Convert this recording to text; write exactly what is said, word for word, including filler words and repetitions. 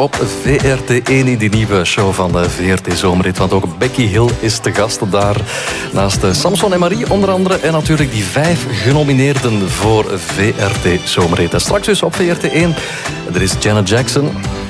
op V R T één in die nieuwe show van de V R T Zomerrit. Want ook Becky Hill is te gast daar. Naast Samson en Marie onder andere. En natuurlijk die vijf genomineerden voor V R T Zomerrit. En straks dus op V R T één. Er is Janet Jackson.